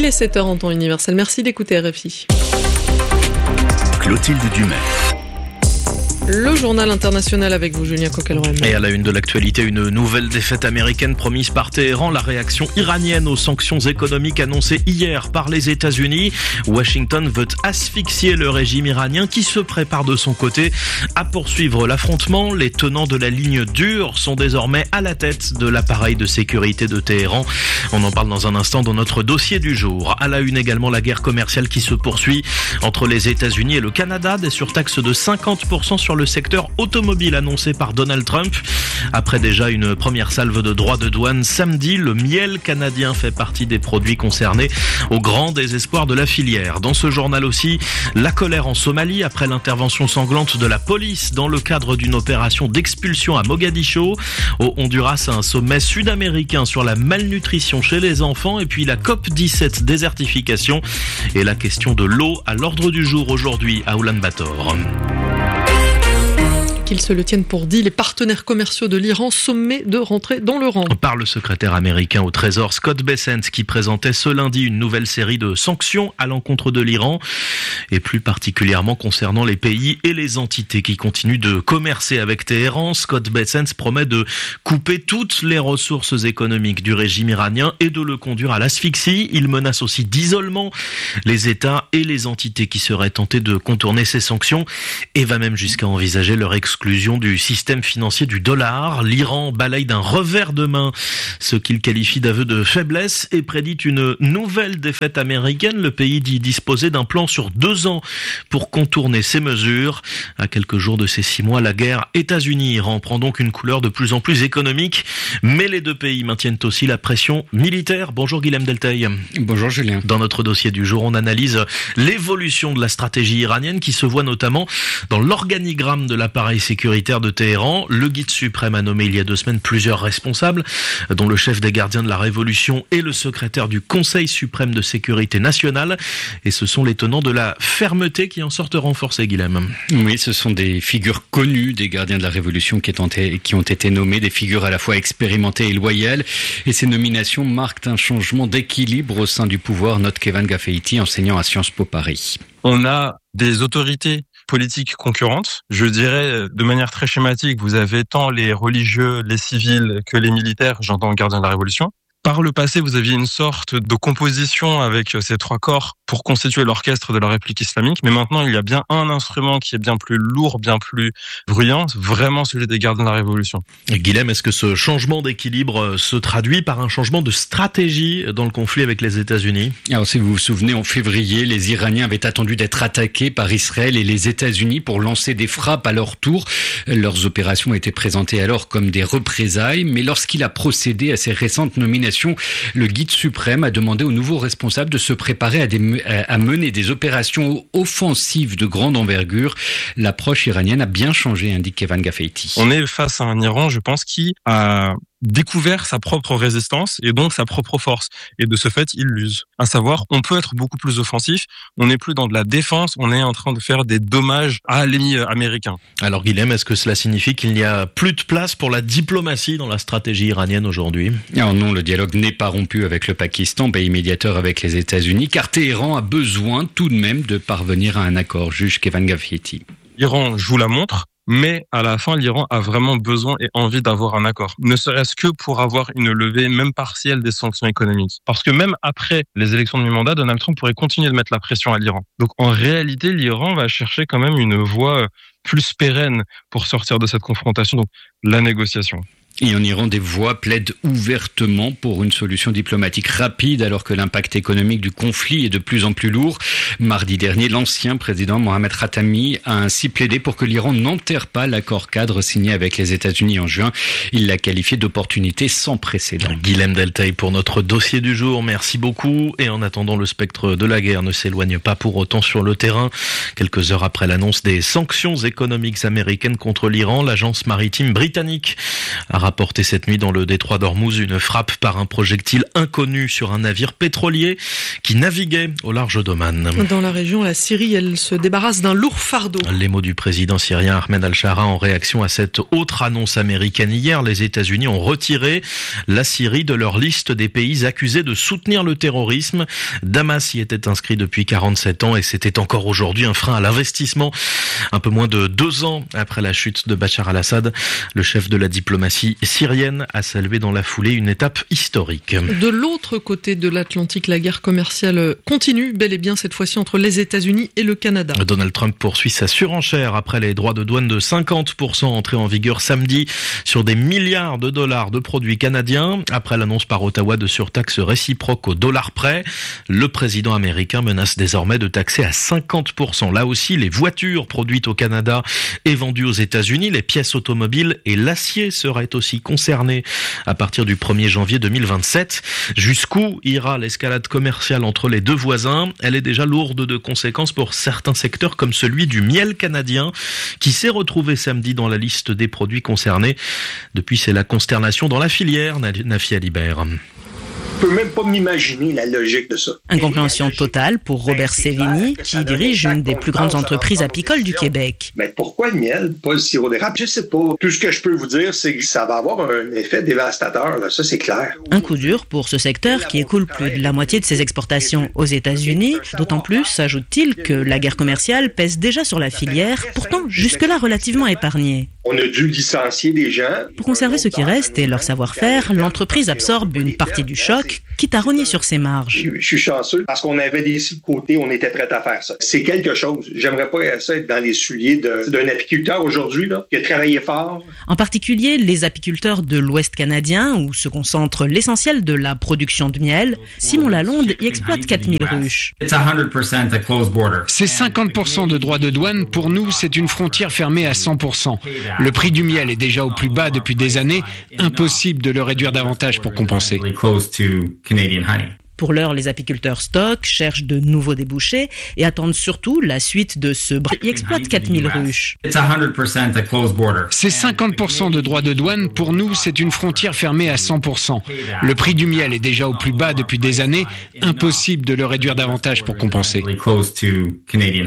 Il est 7h en temps universel. Merci d'écouter RFI. Clotilde Dumais. Le journal international avec vous, Julien Coquelin. Et à la une de l'actualité, une nouvelle défaite américaine promise par Téhéran. La réaction iranienne aux sanctions économiques annoncées hier par les États-Unis. Washington veut asphyxier le régime iranien qui se prépare de son côté à poursuivre l'affrontement. Les tenants de la ligne dure sont désormais à la tête de l'appareil de sécurité de Téhéran. On en parle dans un instant dans notre dossier du jour. À la une également, la guerre commerciale qui se poursuit entre les États-Unis et le Canada. Des surtaxes de 50% sur le secteur automobile annoncé par Donald Trump. Après déjà une première salve de droits de douane samedi, le miel canadien fait partie des produits concernés, au grand désespoir de la filière. Dans ce journal aussi, la colère en Somalie après l'intervention sanglante de la police dans le cadre d'une opération d'expulsion à Mogadiscio. Au Honduras, un sommet sud-américain sur la malnutrition chez les enfants, et puis la COP17 désertification et la question de l'eau à l'ordre du jour aujourd'hui à Oulan-Bator. Qu'ils se le tiennent pour dit, les partenaires commerciaux de l'Iran sommés de rentrer dans le rang. Par le secrétaire américain au Trésor Scott Bessent qui présentait ce lundi une nouvelle série de sanctions à l'encontre de l'Iran et plus particulièrement concernant les pays et les entités qui continuent de commercer avec Téhéran. Scott Bessent promet de couper toutes les ressources économiques du régime iranien et de le conduire à l'asphyxie. Il menace aussi d'isolement les États et les entités qui seraient tentés de contourner ces sanctions et va même jusqu'à envisager leur exclusion du système financier du dollar. L'Iran balaye d'un revers de main ce qu'il qualifie d'aveu de faiblesse et prédit une nouvelle défaite américaine. Le pays dit disposer d'un plan sur 2 ans pour contourner ces mesures. À quelques jours de ces 6 mois, la guerre États-Unis-Iran prend donc une couleur de plus en plus économique. Mais les deux pays maintiennent aussi la pression militaire. Bonjour Guilhem Delteil. Bonjour Julien. Dans notre dossier du jour, on analyse l'évolution de la stratégie iranienne qui se voit notamment dans l'organigramme de l'appareil sécuritaire de Téhéran. Le guide suprême a nommé il y a 2 semaines plusieurs responsables, dont le chef des gardiens de la Révolution et le secrétaire du Conseil suprême de sécurité nationale. Et ce sont les tenants de la fermeté qui en sortent renforcés, Guilhem. Oui, ce sont des figures connues des gardiens de la Révolution qui ont été nommés, des figures à la fois expérimentées et loyales. Et ces nominations marquent un changement d'équilibre au sein du pouvoir, note Kevin Gaffeiti, enseignant à Sciences Po Paris. On a des autorités politiques concurrentes. Je dirais de manière très schématique, vous avez tant les religieux, les civils que les militaires, j'entends gardiens de la Révolution. Par le passé, vous aviez une sorte de composition avec ces 3 corps pour constituer l'orchestre de la République islamique. Mais maintenant, il y a bien un instrument qui est bien plus lourd, bien plus bruyant, vraiment celui des gardiens de la Révolution. Et Guilhem, est-ce que ce changement d'équilibre se traduit par un changement de stratégie dans le conflit avec les États-Unis ? Alors, si vous vous souvenez, en février, les Iraniens avaient attendu d'être attaqués par Israël et les États-Unis pour lancer des frappes à leur tour. Leurs opérations étaient présentées alors comme des représailles. Mais lorsqu'il a procédé à ces récentes nominations, le guide suprême a demandé aux nouveaux responsables de se préparer à mener des opérations offensives de grande envergure. L'approche iranienne a bien changé, indique Kevin Gaffeiti. On est face à un Iran, je pense, qui a découvert sa propre résistance et donc sa propre force. Et de ce fait, il l'use. À savoir, on peut être beaucoup plus offensif. On n'est plus dans de la défense. On est en train de faire des dommages à l'ennemi américain. Alors Guilhem, est-ce que cela signifie qu'il n'y a plus de place pour la diplomatie dans la stratégie iranienne aujourd'hui ? Alors non, le dialogue n'est pas rompu avec le Pakistan, pays médiateur avec les États-Unis, car Téhéran a besoin tout de même de parvenir à un accord, juge Kevin Gaffeiti. L'Iran joue la montre. Mais à la fin, l'Iran a vraiment besoin et envie d'avoir un accord. Ne serait-ce que pour avoir une levée, même partielle, des sanctions économiques. Parce que même après les élections de mi-mandat, Donald Trump pourrait continuer de mettre la pression à l'Iran. Donc en réalité, l'Iran va chercher quand même une voie plus pérenne pour sortir de cette confrontation, donc la négociation. Et en Iran, des voix plaident ouvertement pour une solution diplomatique rapide alors que l'impact économique du conflit est de plus en plus lourd. Mardi dernier, l'ancien président Mohammad Khatami a ainsi plaidé pour que l'Iran n'enterre pas l'accord cadre signé avec les États-Unis en juin. Il l'a qualifié d'opportunité sans précédent. Guilhem Delteil pour notre dossier du jour. Merci beaucoup. Et en attendant, le spectre de la guerre ne s'éloigne pas pour autant sur le terrain. Quelques heures après l'annonce des sanctions économiques américaines contre l'Iran, l'agence maritime britannique a rapporté cette nuit dans le détroit d'Ormuz une frappe par un projectile inconnu sur un navire pétrolier qui naviguait au large d'Oman. Dans la région, la Syrie, elle se débarrasse d'un lourd fardeau. Les mots du président syrien Ahmed al-Shara en réaction à cette autre annonce américaine. Hier, les États-Unis ont retiré la Syrie de leur liste des pays accusés de soutenir le terrorisme. Damas y était inscrit depuis 47 ans et c'était encore aujourd'hui un frein à l'investissement. Un peu moins de 2 ans après la chute de Bachar al-Assad, le chef de la diplomatie syrienne a salué dans la foulée une étape historique. De l'autre côté de l'Atlantique, la guerre commerciale continue, bel et bien cette fois-ci entre les États-Unis et le Canada. Donald Trump poursuit sa surenchère après les droits de douane de 50% entrés en vigueur samedi sur des milliards de dollars de produits canadiens. Après l'annonce par Ottawa de surtaxes réciproques au dollar près, le président américain menace désormais de taxer à 50%. Là aussi, les voitures produites au Canada et vendues aux États-Unis, les pièces automobiles et l'acier seraient aussi concernés à partir du 1er janvier 2027. Jusqu'où ira l'escalade commerciale entre les deux voisins? Elle est déjà lourde de conséquences pour certains secteurs comme celui du miel canadien qui s'est retrouvé samedi dans la liste des produits concernés. Depuis, c'est la consternation dans la filière, Nafi Alibert. Je peux même pas m'imaginer la logique de ça. Incompréhension totale pour Robert Sévigny, qui dirige une des plus grandes entreprises apicoles du Québec. Mais pourquoi le miel, pas le sirop d'érable? Je sais pas. Tout ce que je peux vous dire, c'est que ça va avoir un effet dévastateur, là. Ça c'est clair. Un coup dur pour ce secteur qui écoule plus de la moitié de ses exportations aux États-Unis. D'autant plus, ajoute-t-il, que la guerre commerciale pèse déjà sur la filière, pourtant jusque-là relativement épargnée. On a dû licencier des gens. Pour conserver ce qui reste et leur savoir-faire, l'entreprise absorbe une partie du choc, quitte à rogner sur ses marges. Je suis chanceux parce qu'on avait des six de côté, on était prêt à faire ça. C'est quelque chose. J'aimerais pas ça être dans les souliers d'un apiculteur aujourd'hui là, qui a travaillé fort. En particulier les apiculteurs de l'Ouest canadien, où se concentre l'essentiel de la production de miel. Simon Lalonde y exploite 4000 ruches. C'est 50% de droits de douane. Pour nous, c'est une frontière fermée à 100%. Le prix du miel est déjà au plus bas depuis des années. Impossible de le réduire davantage pour compenser. Pour l'heure, les apiculteurs stockent, cherchent de nouveaux débouchés et attendent surtout la suite de ce Ils exploitent 4000 ruches. C'est 50% de droits de douane. Pour nous, c'est une frontière fermée à 100%. Le prix du miel est déjà au plus bas depuis des années. Impossible de le réduire davantage pour compenser.